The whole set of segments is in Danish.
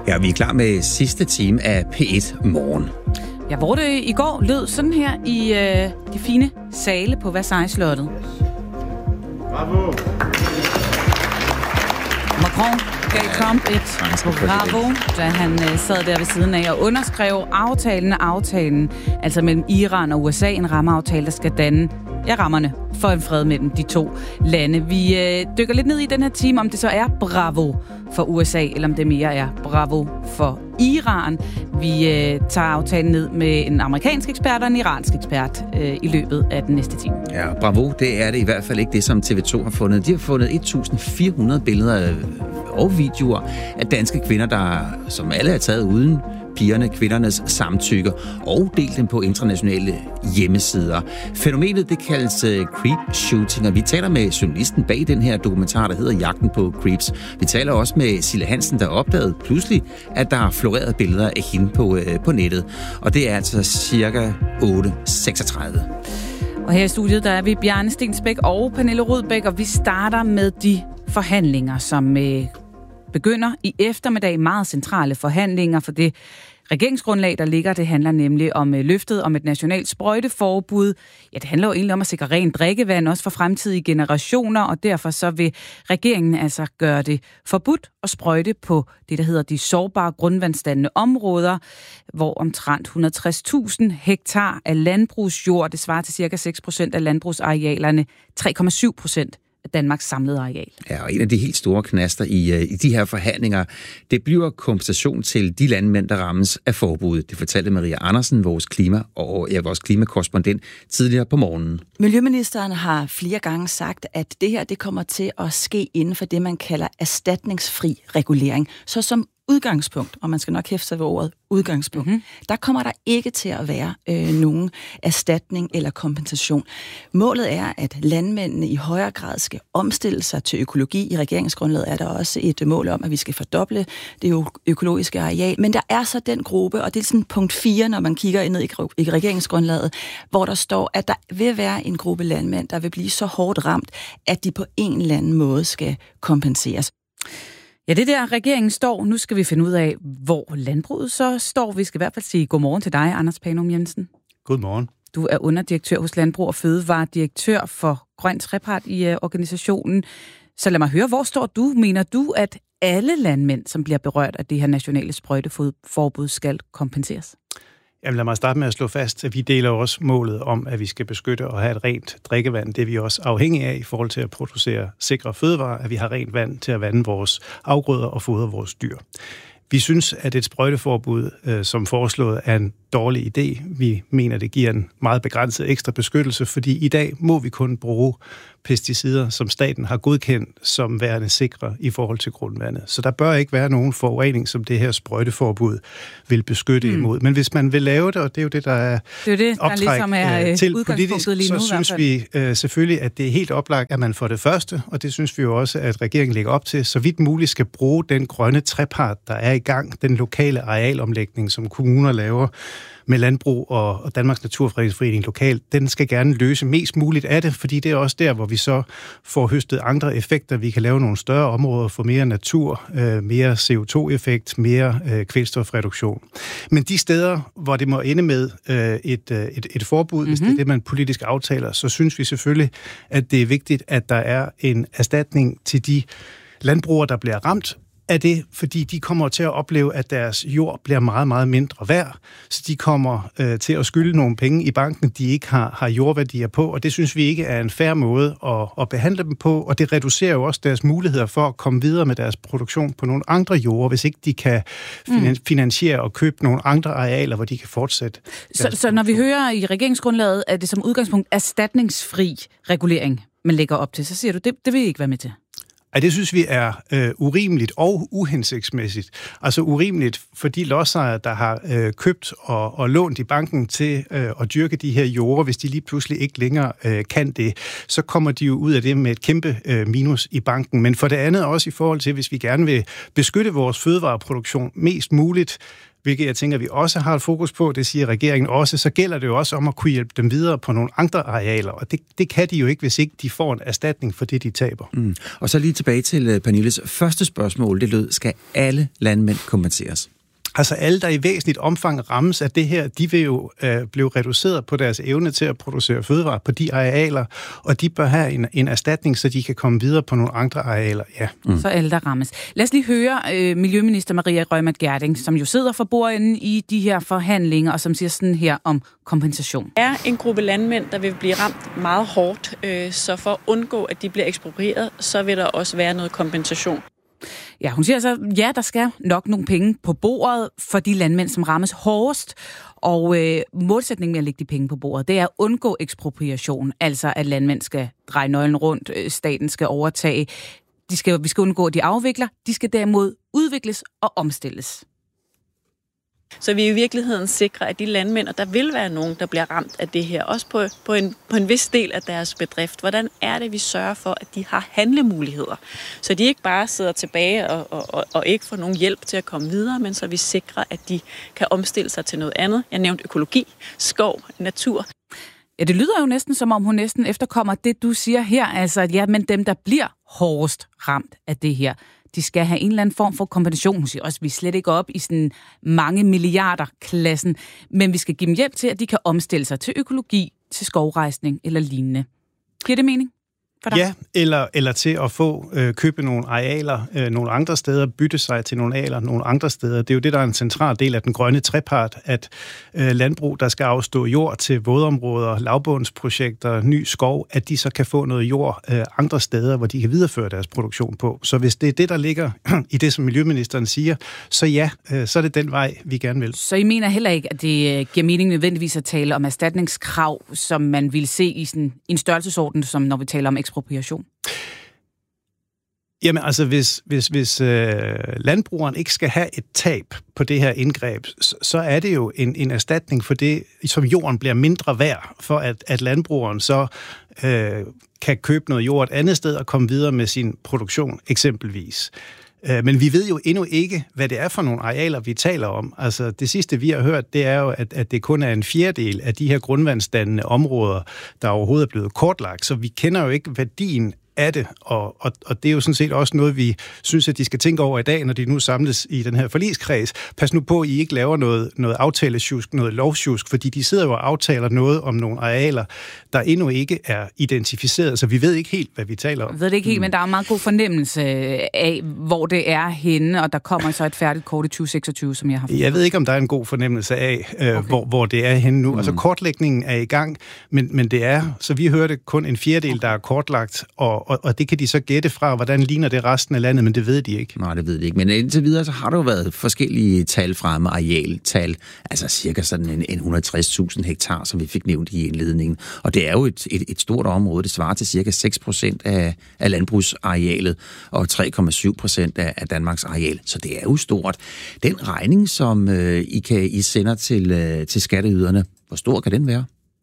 Ja, vi er klar med sidste time af P1 Morgen. Ja, hvor det i går lød sådan her i de fine sale på Versailles-slottet. Bravo! Macron gav Trump et bravo, da han sad der ved siden af og underskrev aftalen, altså mellem Iran og USA, en rammeaftale, der skal danne rammerne for en fred mellem de to lande. Vi dykker lidt ned i den her time, om det så er bravo for USA, eller om det mere er bravo for Iran. Vi tager aftalen ned med en amerikansk ekspert og en iransk ekspert i løbet af den næste time. Ja, bravo, det er det i hvert fald ikke det, som TV2 har fundet. De har fundet 1.400 billeder og videoer af danske kvinder, der som alle er taget uden kvindernes samtykke og delt dem på internationale hjemmesider. Fænomenet, det kaldes creep shooting, og vi taler med journalisten bag den her dokumentar, der hedder Jagten på Creeps. Vi taler også med Sille Hansen, der opdagede pludselig, at der har floreret billeder af hende på nettet. Og det er altså cirka 8:36. Og her i studiet, der er vi Bjarne Stensbæk og Pernille Rudbæk, og vi starter med de forhandlinger, som begynder i eftermiddag. Meget centrale forhandlinger for det regeringsgrundlag, der ligger. Det handler nemlig om løftet om et nationalt sprøjteforbud. Ja, det handler jo egentlig om at sikre rent drikkevand, også for fremtidige generationer, og derfor så vil regeringen altså gøre det forbudt at sprøjte på det, der hedder de sårbare grundvandsdannende områder, hvor omtrent 160.000 hektar af landbrugsjord, det svarer til cirka 6% af landbrugsarealerne, 3,7% Danmarks samlede areal. Ja, og en af de helt store knaster i de her forhandlinger, det bliver kompensation til de landmænd, der rammes af forbuddet. Det fortalte Maria Andersen, vores klimakorrespondent, tidligere på morgenen. Miljøministeren har flere gange sagt, at det her det kommer til at ske inden for det, man kalder erstatningsfri regulering. Så som udgangspunkt, og man skal nok hæfte sig ved ordet udgangspunkt, der kommer der ikke til at være nogen erstatning eller kompensation. Målet er, at landmændene i højere grad skal omstille sig til økologi. I regeringsgrundlaget er der også et mål om, at vi skal fordoble det økologiske areal. Men der er så den gruppe, og det er sådan punkt 4, når man kigger ned i regeringsgrundlaget, hvor der står, at der vil være en gruppe landmænd, der vil blive så hårdt ramt, at de på en eller anden måde skal kompenseres. Ja, det der regeringen står. Nu skal vi finde ud af, hvor landbruget så står. Vi skal i hvert fald sige godmorgen til dig, Anders Panum Jensen. Godmorgen. Du er underdirektør hos Landbrug og Fødevare, direktør for Grøn Trepart i organisationen. Så lad mig høre, hvor står du? Mener du, at alle landmænd, som bliver berørt af det her nationale sprøjteforbud, skal kompenseres? Jamen lad mig starte med at slå fast, at vi deler også målet om, at vi skal beskytte og have et rent drikkevand. Det er vi også afhængige af i forhold til at producere sikre fødevarer, at vi har rent vand til at vande vores afgrøder og fodre vores dyr. Vi synes, at et sprøjteforbud, som foreslået, er en dårlig idé. Vi mener, det giver en meget begrænset ekstra beskyttelse, fordi i dag må vi kun bruge pesticider, som staten har godkendt som værende sikre i forhold til grundvandet. Så der bør ikke være nogen forurening, som det her sprøjteforbud vil beskytte imod. Men hvis man vil lave det, og det er jo det, der er optræk ligesom til politisk, så synes vi selvfølgelig, at det er helt oplagt, at man for det første, og det synes vi jo også, at regeringen lægger op til, så vidt muligt skal bruge den grønne trepart, der er i gang, den lokale arealomlægning, som kommuner laver med landbrug og Danmarks Naturfredningsforening lokalt, den skal gerne løse mest muligt af det, fordi det er også der, hvor vi så får høstet andre effekter. Vi kan lave nogle større områder for mere natur, mere CO2-effekt, mere kvælstofreduktion. Men de steder, hvor det må ende med et forbud, hvis det er det, man politisk aftaler, så synes vi selvfølgelig, at det er vigtigt, at der er en erstatning til de landbrugere, der bliver ramt af det, fordi de kommer til at opleve, at deres jord bliver meget, meget mindre værd, så de kommer til at skylde nogle penge i banken, de ikke har jordværdier på, og det synes vi ikke er en fair måde at behandle dem på, og det reducerer jo også deres muligheder for at komme videre med deres produktion på nogle andre jorder, hvis ikke de kan finansiere og købe nogle andre arealer, hvor de kan fortsætte. Så når vi hører i regeringsgrundlaget, at det som udgangspunkt erstatningsfri regulering, man lægger op til, så siger du, det vil I ikke være med til? Ej, det synes vi er urimeligt og uhensigtsmæssigt. Altså urimeligt for de lodsejere, der har købt og lånt i banken til at dyrke de her jorder, hvis de lige pludselig ikke længere kan det, så kommer de jo ud af det med et kæmpe minus i banken. Men for det andet også i forhold til, hvis vi gerne vil beskytte vores fødevareproduktion mest muligt, hvilket jeg tænker, vi også har et fokus på, det siger regeringen også, så gælder det jo også om at kunne hjælpe dem videre på nogle andre arealer, og det kan de jo ikke, hvis ikke de får en erstatning for det, de taber. Og så lige tilbage til Pernilles første spørgsmål, det lød, skal alle landmænd kompenseres? Altså alle, der i væsentligt omfang rammes af det her, de vil jo blive reduceret på deres evne til at producere fødevarer på de arealer, og de bør have en erstatning, så de kan komme videre på nogle andre arealer. Ja. Så alle, der rammes. Lad os lige høre Miljøminister Maria Reumert Gjerding, som jo sidder for bordenden i de her forhandlinger, og som siger sådan her om kompensation. Der er en gruppe landmænd, der vil blive ramt meget hårdt, så for at undgå, at de bliver eksproprieret, så vil der også være noget kompensation. Ja, hun siger altså, ja, der skal nok nogle penge på bordet for de landmænd, som rammes hårdest. Og målsætningen med at lægge de penge på bordet, det er at undgå ekspropriation. Altså, at landmænd skal dreje nøglen rundt, staten skal overtage. Vi skal undgå, at de afvikler. De skal derimod udvikles og omstilles. Så vi i virkeligheden sikrer, at de landmænd, og der vil være nogen, der bliver ramt af det her, også på en vis del af deres bedrift. Hvordan er det, vi sørger for, at de har handlemuligheder? Så de ikke bare sidder tilbage og ikke får nogen hjælp til at komme videre, men så vi sikrer, at de kan omstille sig til noget andet. Jeg nævnte økologi, skov, natur. Ja, det lyder jo næsten, som om hun næsten efterkommer det, du siger her. Altså, at ja, men dem, der bliver hårdest ramt af det her, de skal have en eller anden form for kompensation. Hun siger også, at vi slet ikke op i sådan mange milliarder-klassen, men vi skal give dem hjælp til, at de kan omstille sig til økologi, til skovrejsning eller lignende. Giver det mening? Ja, eller til at få købe nogle arealer nogle andre steder, bytte sig til nogle arealer nogle andre steder. Det er jo det, der er en central del af den grønne trepart, at landbrug, der skal afstå jord til vådområder, lavbundsprojekter, ny skov, at de så kan få noget jord andre steder, hvor de kan videreføre deres produktion på. Så hvis det er det, der ligger i det, som Miljøministeren siger, så ja, så er det den vej, vi gerne vil. Så I mener heller ikke, at det giver mening nødvendigvis at tale om erstatningskrav, som man vil se i sådan en størrelsesorden, som når vi taler om ekspropriation? Jamen altså, hvis landbrugeren ikke skal have et tab på det her indgreb, så er det jo en erstatning for det, som jorden bliver mindre værd, for at landbrugeren så kan købe noget jord et andet sted og komme videre med sin produktion, eksempelvis. Men vi ved jo endnu ikke, hvad det er for nogle arealer, vi taler om. Altså, det sidste, vi har hørt, det er jo, at det kun er en fjerdedel af de her grundvandsdannende områder, der overhovedet er blevet kortlagt. Så vi kender jo ikke værdien af det, og det er jo sådan set også noget, vi synes, at de skal tænke over i dag, når de nu samles i den her forligskreds. Pas nu på, at I ikke laver noget aftalesjusk, noget lovsjusk, fordi de sidder jo og aftaler noget om nogle arealer, der endnu ikke er identificeret, så vi ved ikke helt, hvad vi taler om. Jeg ved det ikke helt, men der er en meget god fornemmelse af, hvor det er henne, og der kommer så et færdigt kort i 2026, som jeg har fået. Jeg ved ikke, om der er en god fornemmelse af, hvor det er henne nu. Altså kortlægningen er i gang, men det er, så vi hørte kun en fjerdedel, der er kortlagt, og det kan de så gætte fra, hvordan ligner det resten af landet, men det ved de ikke. Nej, det ved de ikke. Men indtil videre, så har der jo været forskellige tal fremme, arealtal, altså cirka sådan en 160.000 hektar, som vi fik nævnt i indledningen. Og det er jo et stort område. Det svarer til cirka 6% af landbrugsarealet og 3,7% af Danmarks areal. Så det er jo stort. Den regning, som I sender til skatteyderne, hvor stor kan den være?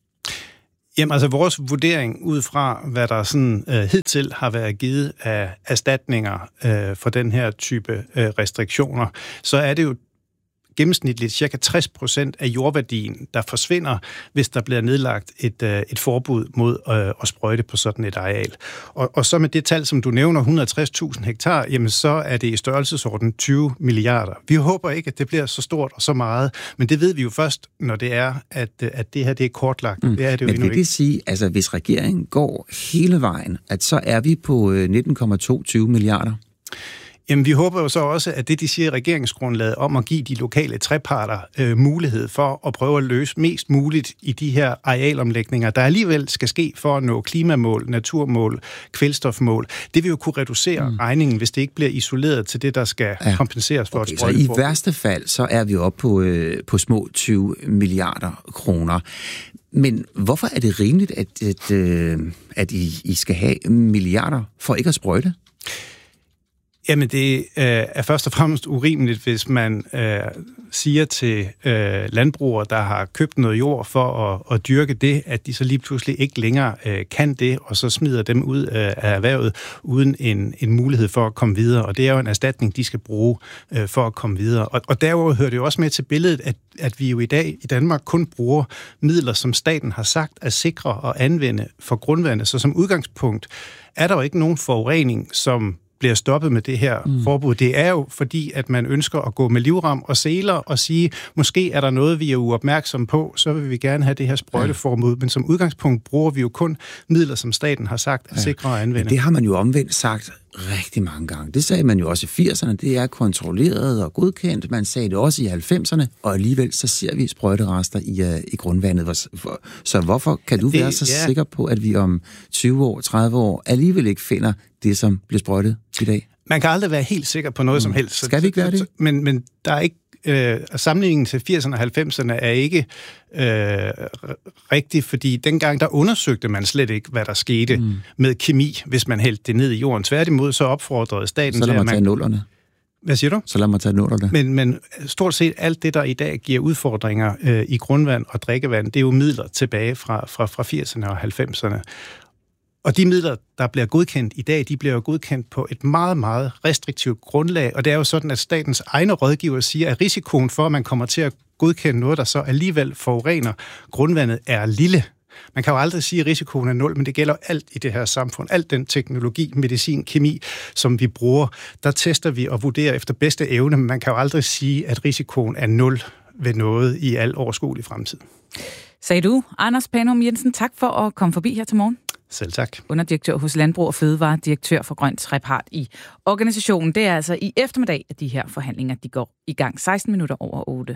Jamen altså vores vurdering ud fra, hvad der sådan hidtil har været givet af erstatninger for den her type restriktioner, så er det jo gennemsnitligt cirka 60% af jordværdien, der forsvinder, hvis der bliver nedlagt et forbud mod at sprøjte på sådan et areal. Og så med det tal, som du nævner, 160.000 hektar, jamen så er det i størrelsesorden 20 milliarder. Vi håber ikke, at det bliver så stort og så meget, men det ved vi jo først, når det er, at det her det er kortlagt. Det er det jo men vil det sige, altså hvis regeringen går hele vejen, at så er vi på 19,22 milliarder? Jamen, vi håber jo så også, at det, de siger i regeringsgrundlaget om at give de lokale treparter mulighed for at prøve at løse mest muligt i de her arealomlægninger, der alligevel skal ske for at nå klimamål, naturmål, kvælstofmål. Det vil jo kunne reducere regningen, hvis det ikke bliver isoleret til det, der skal kompenseres for et sprøjteforbud. Så i værste fald, så er vi oppe på små 20 milliarder kroner. Men hvorfor er det rimeligt, at I skal have milliarder for ikke at sprøjte? Jamen, det er først og fremmest urimeligt, hvis man siger til landbrugere, der har købt noget jord for at dyrke det, at de så lige pludselig ikke længere kan det, og så smider dem ud af erhvervet uden en mulighed for at komme videre. Og det er jo en erstatning, de skal bruge for at komme videre. Og derudover hører det jo også med til billedet, at vi jo i dag i Danmark kun bruger midler, som staten har sagt at sikre og anvende for grundvandet. Så som udgangspunkt er der jo ikke nogen forurening, som bliver stoppet med det her forbud. Det er jo fordi, at man ønsker at gå med livrem og seler og sige, måske er der noget, vi er uopmærksomme på, så vil vi gerne have det her sprøjteforbud. Men som udgangspunkt bruger vi jo kun midler, som staten har sagt at sikre og anvende. Men det har man jo omvendt sagt rigtig mange gange. Det sagde man jo også i 80'erne. Det er kontrolleret og godkendt. Man sagde det også i 90'erne, og alligevel så ser vi sprøjterester i grundvandet. Så hvorfor kan du være så sikker på, at vi om 20 år, 30 år alligevel ikke finder det, som bliver sprøjtet i dag? Man kan aldrig være helt sikker på noget som helst. Skal vi ikke være det? Men der er ikke sammenligningen til 80'erne og 90'erne er ikke rigtig, fordi dengang der undersøgte man slet ikke, hvad der skete med kemi, hvis man hældte det ned i jorden. Tværtimod så opfordrede staten til, at man... tage nullerne. Hvad siger du? Så lad mig tage nullerne. Men stort set alt det, der i dag giver udfordringer i grundvand og drikkevand, det er jo midler tilbage fra 80'erne og 90'erne. Og de midler, der bliver godkendt i dag, de bliver jo godkendt på et meget, meget restriktivt grundlag. Og det er jo sådan, at statens egne rådgiver siger, at risikoen for, at man kommer til at godkende noget, der så alligevel forurener grundvandet, er lille. Man kan jo aldrig sige, at risikoen er 0, men det gælder alt i det her samfund. Alt den teknologi, medicin, kemi, som vi bruger, der tester vi og vurderer efter bedste evne, men man kan jo aldrig sige, at risikoen er 0 ved noget i al overskuelig fremtid. Sagde du, Anders Panum Jensen, tak for at komme forbi her til morgen. Selv tak. Underdirektør hos Landbrug og Fødevare, direktør for Grønt Trepart i organisationen. Det er altså i eftermiddag, at de her forhandlinger de går i gang 16 minutter over 8.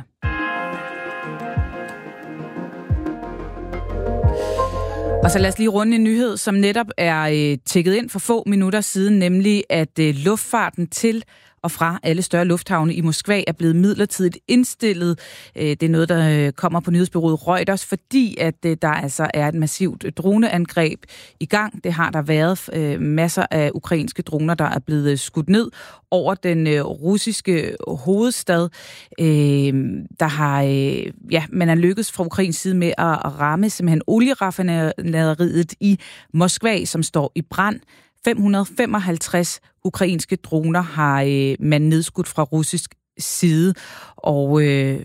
Og så lad os lige runde en nyhed, som netop er tækket ind for få minutter siden, nemlig at luftfarten til og fra alle større lufthavne i Moskva er blevet midlertidigt indstillet. Det er noget, der kommer på nyhedsbureauet Reuters, fordi at der altså er et massivt droneangreb i gang. Det har der været masser af ukrainske droner, der er blevet skudt ned over den russiske hovedstad. Der har man er lykkedes fra Ukrains side med at ramme simpelthen olieraffinaderiet i Moskva, som står i brand. 555 ukrainske droner har man nedskudt fra russisk side, og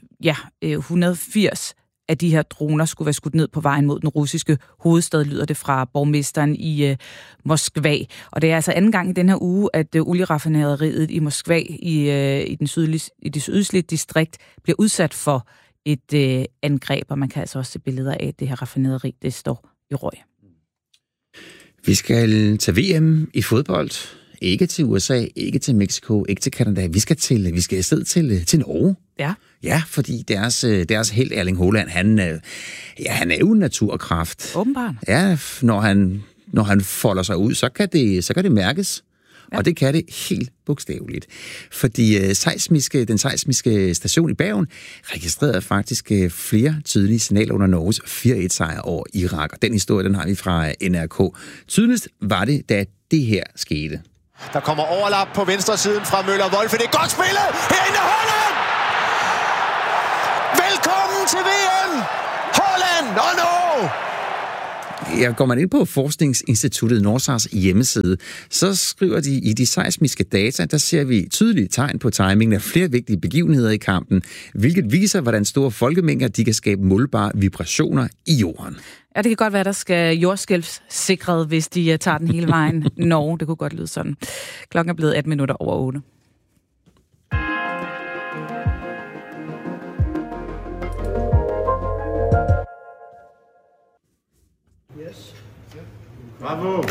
180 af de her droner skulle være skudt ned på vejen mod den russiske hovedstad, lyder det fra borgmesteren i Moskva. Og det er altså anden gang i den her uge, at olieraffinaderiet i Moskva i det sydøstlige distrikt bliver udsat for et angreb, og man kan altså også se billeder af det her raffinaderi, det står i røg. Vi skal til VM i fodbold. Ikke til USA, ikke til Mexico, ikke til Canada. Vi skal afsted til Norge. Ja. Ja, fordi deres helt Erling Haaland, han er jo en naturkraft. Åbenbart. Ja, når han folder sig ud, så kan det mærkes. Ja. Og det kan det helt bogstaveligt. Fordi den seismiske station i Bergen registrerede faktisk flere tydelige signaler under Norges 4-1-sejr over Irak. Og den historie, den har vi fra NRK. Tydeligst var det, da det her skete. Der kommer overlap på venstre siden fra Møller-Wolfe. Det er godt spillet! Herinde Haaland! Velkommen til VM! Haaland! Går man ind på Forskningsinstituttet Norsars hjemmeside, så skriver de, i de seismiske data, der ser vi tydelige tegn på timingen af flere vigtige begivenheder i kampen, hvilket viser, hvordan store folkemængder de kan skabe målbare vibrationer i jorden. Ja, det kan godt være, der skal jordskælvssikret, hvis de tager den hele vejen. Norge, det kunne godt lyde sådan. Klokken er blevet 18 minutter over 8. Bravo!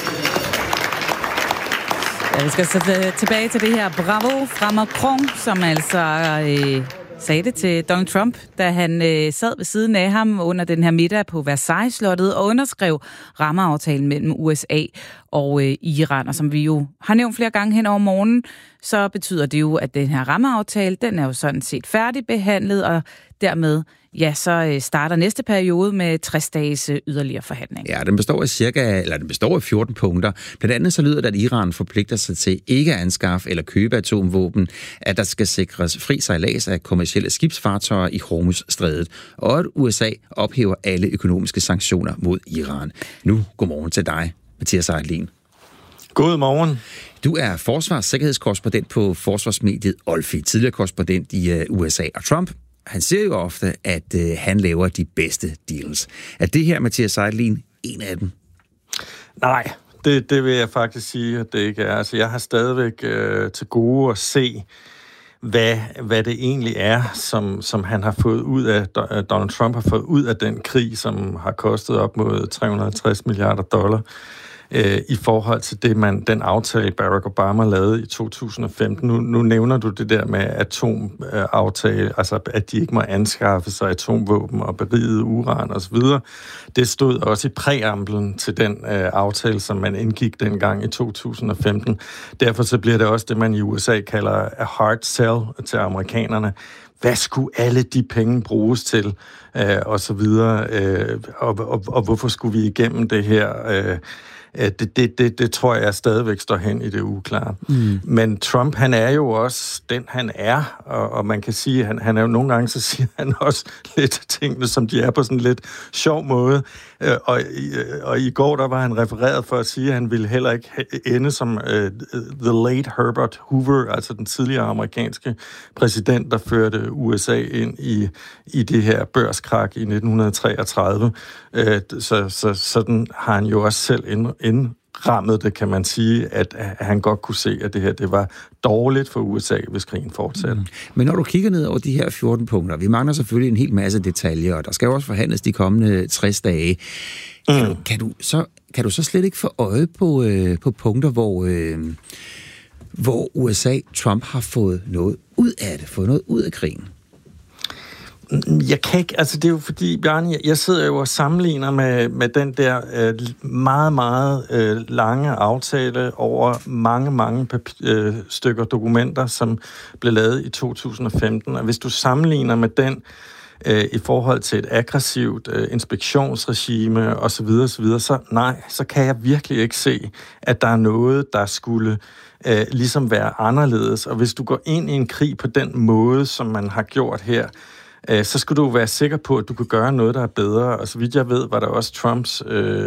Ja, vi skal så tilbage til det her bravo fra Macron, som altså sagde det til Donald Trump, da han sad ved siden af ham under den her middag på Versailles-slottet og underskrev rammeaftalen mellem USA og Iran. Og som vi jo har nævnt flere gange hen over morgenen, så betyder det jo, at den her rammeaftale, den er jo sådan set færdigbehandlet, og dermed, ja, så starter næste periode med 60 dages yderligere forhandling. Ja, den består af 14 punkter. Blandt andet så lyder det, at Iran forpligter sig til ikke at anskaffe eller købe atomvåben, at der skal sikres fri sejlads af kommercielle skibsfartøjer i Hormuzstrædet, og at USA ophæver alle økonomiske sanktioner mod Iran. Nu, godmorgen til dig, Mathias Eidlin. God morgen. Du er forsvarssikkerhedskorrespondent på forsvarsmediet Olfi, tidligere korrespondent i USA. Og Trump, han siger jo ofte, at han laver de bedste deals. Er det her, Mathias Eidlin, en af dem? Nej, det vil jeg faktisk sige, at det ikke er. Altså, jeg har stadigvæk til gode at se, hvad det egentlig er, som han har fået ud af, Donald Trump har fået ud af den krig, som har kostet op mod $350 milliarder. I forhold til den aftale, Barack Obama lavede i 2015. Nu nævner du det der med atomaftale, altså at de ikke må anskaffe sig atomvåben og berigede uran osv. Det stod også i præamblen til den aftale, som man indgik dengang i 2015. Derfor så bliver det også det, man i USA kalder a hard sell til amerikanerne. Hvad skulle alle de penge bruges til, og så videre, og hvorfor skulle vi igennem det her? Det tror jeg stadigvæk står hen i det uklare. Men Trump, han er jo også den, han er, og man kan sige, han er jo nogle gange, så siger han også lidt tingene, som de er på sådan lidt sjov måde. Og i går, der var han refereret for at sige, at han ville heller ikke ende som the late Herbert Hoover, altså den tidligere amerikanske præsident, der førte USA ind i det her børskrak i 1933. Så sådan har han jo også selv indrammet det, kan man sige, at han godt kunne se, at det her det var dårligt for USA, hvis krigen fortsætter. Men når du kigger ned over de her 14 punkter, vi mangler selvfølgelig en hel masse detaljer, og der skal jo også forhandles de kommende 60 dage. Kan du så slet ikke få øje på punkter, hvor USA, Trump har fået noget ud af det, fået noget ud af krigen? Jeg kan ikke, altså det er jo fordi, Bjarne, jeg sidder jo og sammenligner med den der meget, meget lange aftale over mange stykker dokumenter, som blev lavet i 2015. Og hvis du sammenligner med den i forhold til et aggressivt inspektionsregime osv., så kan jeg virkelig ikke se, at der er noget, der skulle ligesom være anderledes. Og hvis du går ind i en krig på den måde, som man har gjort her, så skal du være sikker på, at du kan gøre noget, der er bedre. Og så vidt jeg ved, var der også Trumps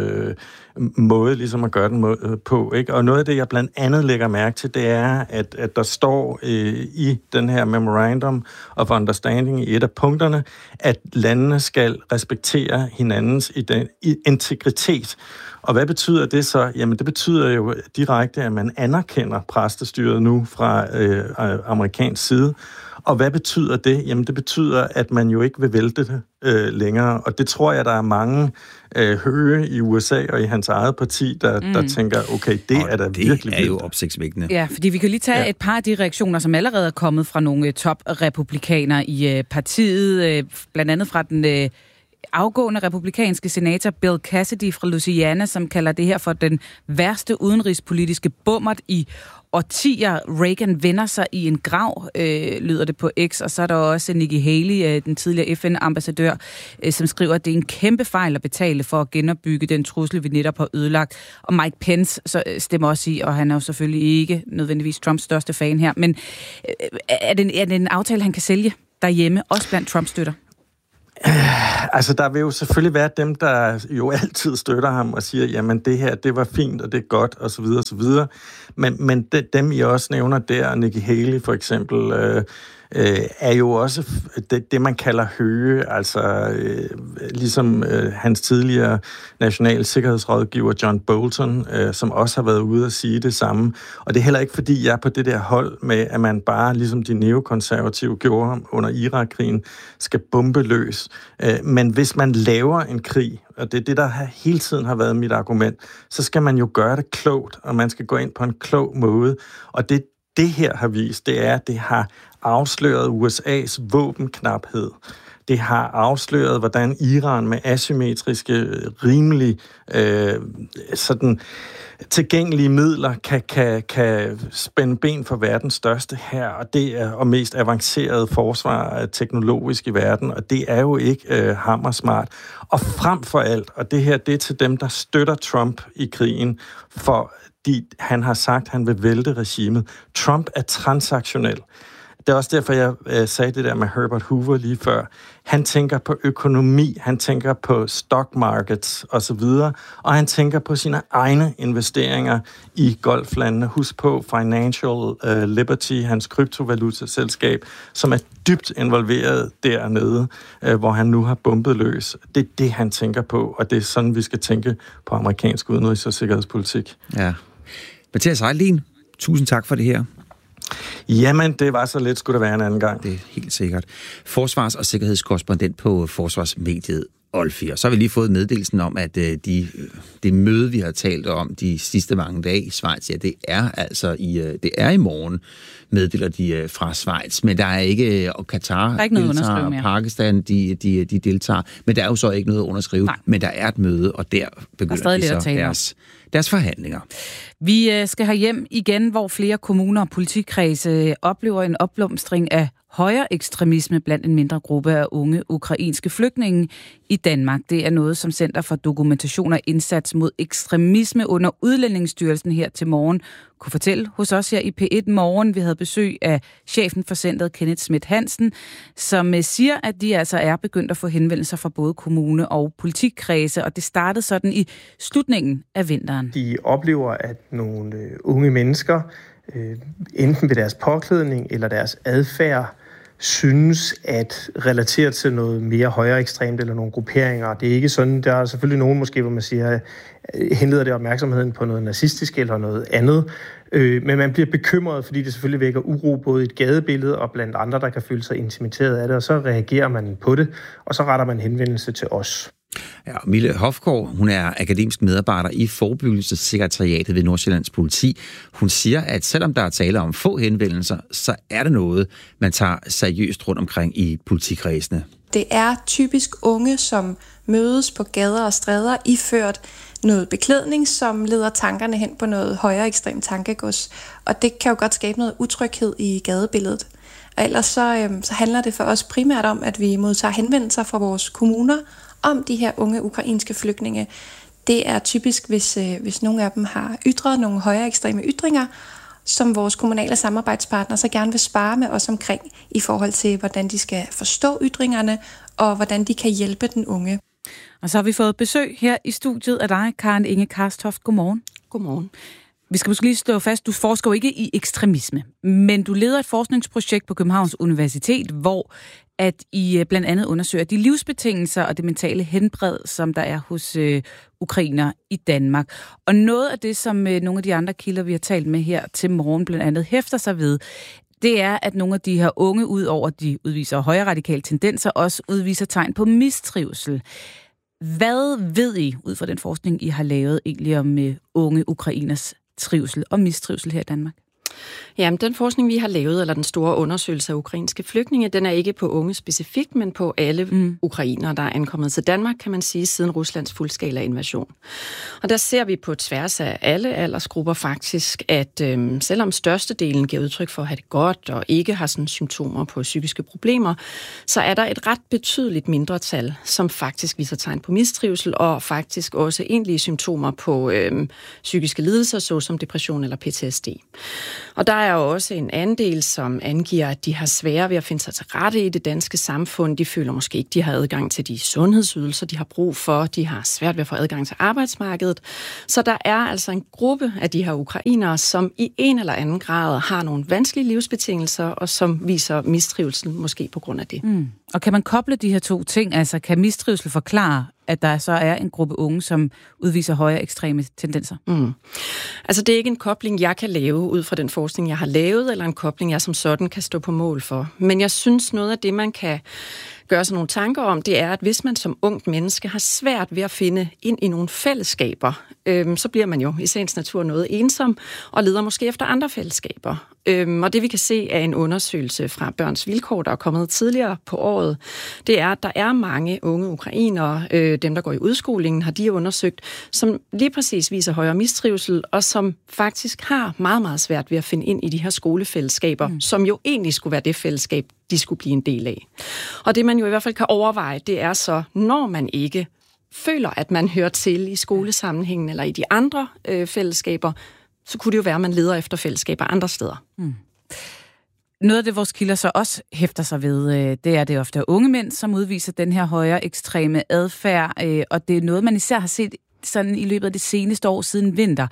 måde ligesom at gøre den på. Ikke? Og noget af det, jeg blandt andet lægger mærke til, det er, at der står i den her Memorandum of Understanding i et af punkterne, at landene skal respektere hinandens integritet. Og hvad betyder det så? Jamen, det betyder jo direkte, at man anerkender præstestyret nu fra amerikansk side. Og hvad betyder det? Jamen, det betyder, at man jo ikke vil vælte det længere. Og det tror jeg, der er mange høje i USA og i hans eget parti, der tænker, okay, det er da virkelig vildt. Det er jo opsigtsvækkende. Ja, fordi vi kan lige tage et par af de reaktioner, som allerede er kommet fra nogle top-republikanere i partiet. Blandt andet fra den afgående republikanske senator Bill Cassidy fra Louisiana, som kalder det her for den værste udenrigspolitiske bummert i årtier. Reagan vender sig i en grav, lyder det på X, og så er der også Nikki Haley, den tidligere FN-ambassadør, som skriver, at det er en kæmpe fejl at betale for at genopbygge den trussel, vi netop har ødelagt. Og Mike Pence så stemmer også i, og han er jo selvfølgelig ikke nødvendigvis Trumps største fan her, men er det en aftale, han kan sælge derhjemme, også blandt Trumps støtter? Altså, der vil jo selvfølgelig være dem, der jo altid støtter ham og siger, jamen det her, det var fint, og det er godt, og så videre, og så videre. Men dem, I også nævner der, Nikki Haley for eksempel, er jo også det man kalder høje, altså ligesom hans tidligere national sikkerhedsrådgiver John Bolton, som også har været ude at sige det samme. Og det er heller ikke, fordi jeg er på det der hold med, at man bare, ligesom de neokonservative gjorde under Irak-krigen, skal bombe løs. Men hvis man laver en krig, og det er det, der hele tiden har været mit argument, så skal man jo gøre det klogt, og man skal gå ind på en klog måde. Og det her har vist, det er, at det har afsløret USA's våbenknaphed. Det har afsløret, hvordan Iran med asymmetriske, rimelig sådan tilgængelige midler kan spænde ben for verdens største hær, og det er og mest avancerede forsvar teknologisk i verden, og det er jo ikke hammersmart. Og frem for alt, og det her, det er til dem, der støtter Trump i krigen, fordi han har sagt, at han vil vælte regimet. Trump er transaktionel. Det er også derfor, jeg sagde det der med Herbert Hoover lige før. Han tænker på økonomi, han tænker på stock markets osv., og han tænker på sine egne investeringer i golflandene. Husk på Financial Liberty, hans kryptovalutaselskab, som er dybt involveret dernede, hvor han nu har bumpet løs. Det er det, han tænker på, og det er sådan, vi skal tænke på amerikansk udenrigs- og sikkerhedspolitik. Ja. Mathias Heilin, tusind tak for det her. Jamen, det var så lidt, skulle det være en anden gang. Det er helt sikkert. Forsvars- og sikkerhedskorrespondent på Forsvarsmediet Olfir. Så har vi lige fået meddelelsen om, at det møde, vi har talt om de sidste mange dage i Schweiz, ja, det er i morgen, meddeler de fra Schweiz. Men der er ikke, og Katar deltager, Pakistan, de deltager. Men der er jo så ikke noget at underskrive. Nej. Men der er et møde, og der begynder de så deres forhandlinger. Vi skal herhjem igen, hvor flere kommuner og politikredse oplever en opblomstring af højere ekstremisme blandt en mindre gruppe af unge ukrainske flygtninge i Danmark. Det er noget, som Center for Dokumentation og Indsats mod Ekstremisme under Udlændingsstyrelsen her til morgen kunne fortælle hos os her i P1 Morgen. Vi havde besøg af chefen for centret, Kenneth Schmidt Hansen, som siger, at de altså er begyndt at få henvendelser fra både kommune og politikredse, og det startede sådan i slutningen af vinteren. De oplever, at nogle unge mennesker, enten ved deres påklædning eller deres adfærd, synes at relatere til noget mere højere ekstremt eller nogle grupperinger. Det er ikke sådan, der er selvfølgelig nogen måske, hvor man siger, henleder det opmærksomheden på noget nazistisk eller noget andet. Men man bliver bekymret, fordi det selvfølgelig vækker uro både i et gadebillede og blandt andre, der kan føle sig intimideret af det, og så reagerer man på det, og så retter man henvendelse til os. Ja, Mille Hofgaard, hun er akademisk medarbejder i Forebyggelsessekretariatet ved Nordsjællands Politi. Hun siger, at selvom der er tale om få henvendelser, så er det noget, man tager seriøst rundt omkring i politikredsene. Det er typisk unge, som mødes på gader og stræder, iført noget beklædning, som leder tankerne hen på noget højere ekstremt tankegods. Og det kan jo godt skabe noget utryghed i gadebilledet. Og ellers så handler det for os primært om, at vi modtager henvendelser fra vores kommuner om de her unge ukrainske flygtninge. Det er typisk, hvis nogle af dem har ytret nogle højere ekstreme ytringer, som vores kommunale samarbejdspartner så gerne vil spare med os omkring i forhold til, hvordan de skal forstå ytringerne, og hvordan de kan hjælpe den unge. Og så har vi fået besøg her i studiet af dig, Karen Inge Karstoft. Godmorgen. Godmorgen. Vi skal måske lige slå fast, du forsker jo ikke i ekstremisme, men du leder et forskningsprojekt på Københavns Universitet, hvor at I blandt andet undersøger de livsbetingelser og det mentale helbred, som der er hos ukrainer i Danmark. Og noget af det, som nogle af de andre kilder, vi har talt med her til morgen, blandt andet hæfter sig ved, det er, at nogle af de her unge, ud over de udviser højre radikale tendenser, også udviser tegn på mistrivsel. Hvad ved I, ud fra den forskning, I har lavet egentlig om unge ukrainers trivsel og mistrivsel her i Danmark? Jamen, den forskning, vi har lavet, eller den store undersøgelse af ukrainske flygtninge, den er ikke på unge specifikt, men på alle ukrainere, der er ankommet til Danmark, kan man sige, siden Ruslands fuldskala invasion. Og der ser vi på tværs af alle aldersgrupper faktisk, at selvom størstedelen giver udtryk for at have det godt, og ikke har sådan symptomer på psykiske problemer, så er der et ret betydeligt mindretal, som faktisk viser tegn på mistrivsel, og faktisk også egentlige symptomer på psykiske lidelser, såsom depression eller PTSD. Og der er jo også en anden del, som angiver, at de har svære ved at finde sig til rette i det danske samfund. De føler måske ikke, de har adgang til de sundhedsydelser, de har brug for. De har svært ved at få adgang til arbejdsmarkedet. Så der er altså en gruppe af de her ukrainere, som i en eller anden grad har nogle vanskelige livsbetingelser, og som viser mistrivsel måske på grund af det. Og kan man koble de her to ting? Altså kan mistrivsel forklare, at der så er en gruppe unge, som udviser højere ekstreme tendenser? Altså det er ikke en kobling, jeg kan lave ud fra den forskning, jeg har lavet, eller en kobling, jeg som sådan kan stå på mål for. Men jeg synes, noget af det, man kan gøre sig nogle tanker om, det er, at hvis man som ungt menneske har svært ved at finde ind i nogle fællesskaber, så bliver man jo i sagens natur noget ensom og leder måske efter andre fællesskaber. Og det vi kan se af en undersøgelse fra Børns Vilkår, der er kommet tidligere på året, det er, at der er mange unge ukrainere, dem der går i udskolingen, har de undersøgt, som lige præcis viser højere mistrivsel, og som faktisk har meget, meget svært ved at finde ind i de her skolefællesskaber, som jo egentlig skulle være det fællesskab, de skulle blive en del af. Og det man jo i hvert fald kan overveje, det er så, når man ikke føler, at man hører til i skolesammenhængen eller i de andre fællesskaber, så kunne det jo være, at man leder efter fællesskaber andre steder. Noget af det, vores kilder så også hæfter sig ved, det er det ofte unge mænd, som udviser den her højere ekstreme adfærd, og det er noget, man især har set sådan i løbet af det seneste år siden vinter.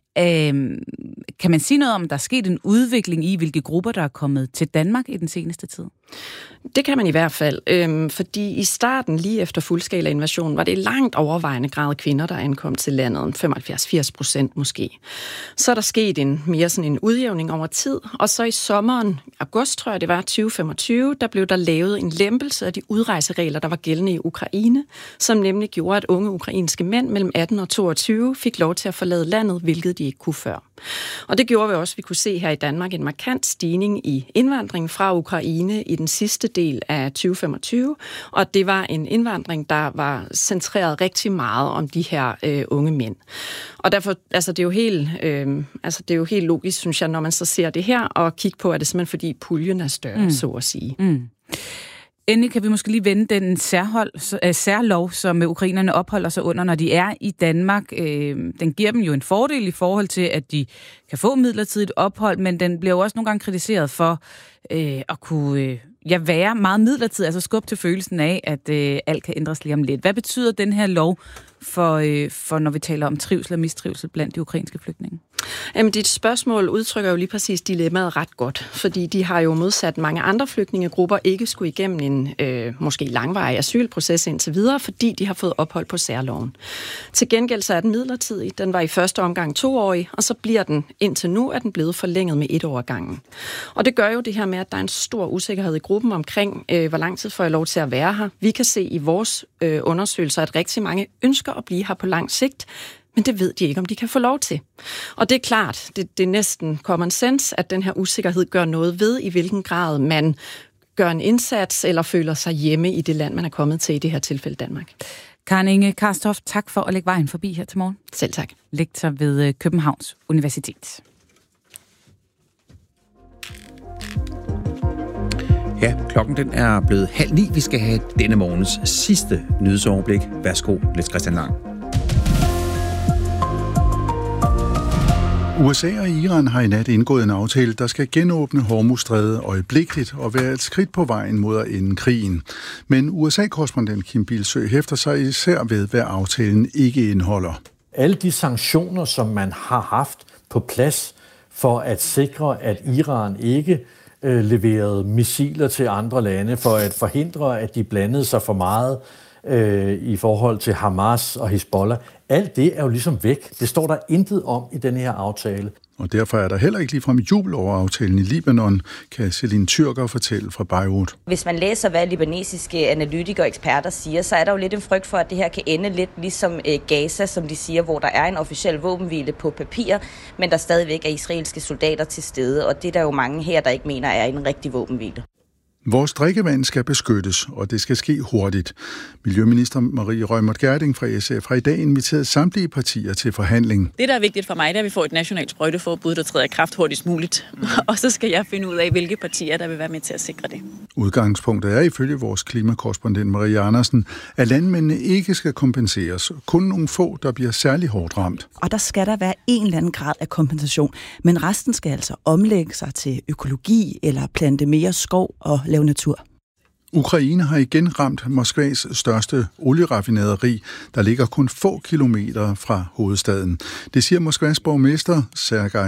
Kan man sige noget om, der er sket en udvikling i, hvilke grupper, der er kommet til Danmark i den seneste tid? Det kan man i hvert fald, fordi i starten, lige efter fuldskala-invasionen, var det langt overvejende grad kvinder, der ankom til landet, 75-80% måske. Så er der sket mere sådan en udjævning over tid, og så i sommeren, august tror jeg det var, 2025, der blev der lavet en lempelse af de udrejseregler, der var gældende i Ukraine, som nemlig gjorde, at unge ukrainske mænd mellem 18 og 22 fik lov til at forlade landet, hvilket de ikke kunne før. Og det gjorde vi også, at vi kunne se her i Danmark en markant stigning i indvandringen fra Ukraine i den sidste del af 2025, og det var en indvandring, der var centreret rigtig meget om de her unge mænd. Og derfor, det er jo helt logisk, synes jeg, når man så ser det her, og kigge på, at det simpelthen fordi puljen er større, så at sige. Endelig kan vi måske lige vende den særlov, som ukrainerne opholder sig under, når de er i Danmark. Den giver dem jo en fordel i forhold til, at de kan få midlertidigt ophold, men den bliver jo også nogle gange kritiseret for at kunne være meget midlertidigt, altså skub til følelsen af, at alt kan ændres lige om lidt. Hvad betyder den her lov for når vi taler om trivsel og mistrivsel blandt de ukrainske flygtninge? Jamen, dit spørgsmål udtrykker jo lige præcis dilemmaet ret godt, fordi de har jo modsat mange andre flygtningegrupper ikke skulle igennem en måske langvarig asylproces indtil videre, fordi de har fået ophold på særloven. Til gengæld så er den midlertidig. Den var i første omgang 2-årig, og så bliver den indtil nu, er den blevet forlænget med 1 år ad gangen. Og det gør jo det her med, at der er en stor usikkerhed i gruppen omkring, hvor lang tid får jeg lov til at være her. Vi kan se i vores undersøgelser, at rigtig mange ønsker at blive her på lang sigt, men det ved de ikke, om de kan få lov til. Og det er klart, det er næsten common sense, at den her usikkerhed gør noget ved, i hvilken grad man gør en indsats eller føler sig hjemme i det land, man er kommet til, i det her tilfælde Danmark. Karen Inge Karstof, tak for at lægge vejen forbi her til morgen. Selv tak. Lektor ved Københavns Universitet. Ja, klokken den er blevet 8:30. Vi skal have denne morgens sidste nyhedsoverblik. Værsgo, Niels Christian Lang. USA og Iran har i nat indgået en aftale, der skal genåbne Hormuzstrædet øjeblikkeligt og være et skridt på vejen mod at ende krigen. Men USA-korrespondent Kim Bilsøe hæfter sig især ved, hvad aftalen ikke indeholder. Alle de sanktioner, som man har haft på plads for at sikre, at Iran ikke leverede missiler til andre lande, for at forhindre, at de blandede sig for meget i forhold til Hamas og Hezbollah. Alt det er jo ligesom væk. Det står der intet om i den her aftale. Og derfor er der heller ikke ligefrem jubel over aftalen i Libanon, kan Celine Tyrker fortælle fra Beirut. Hvis man læser, hvad libanesiske analytikere og eksperter siger, så er der jo lidt en frygt for, at det her kan ende lidt ligesom Gaza, som de siger, hvor der er en officiel våbenhvile på papir, men der stadigvæk er israelske soldater til stede, og det er der jo mange her, der ikke mener er en rigtig våbenhvile. Vores drikkevand skal beskyttes, og det skal ske hurtigt. Miljøminister Marie Reumert Gjerding fra SF har i dag inviteret samtlige partier til forhandling. Det, der er vigtigt for mig, det er, at vi får et nationalt sprøjteforbud, der træder i kraft hurtigst muligt. Og så skal jeg finde ud af, hvilke partier, der vil være med til at sikre det. Udgangspunktet er ifølge vores klimakorrespondent Marie Andersen, at landmændene ikke skal kompenseres. Kun nogle få, der bliver særlig hårdt ramt. Og der skal der være en eller anden grad af kompensation. Men resten skal altså omlægge sig til økologi eller plante mere skov og lave natur. Ukraine har igen ramt Moskvas største olieraffinaderi, der ligger kun få kilometer fra hovedstaden. Det siger Moskvas borgmester Sergej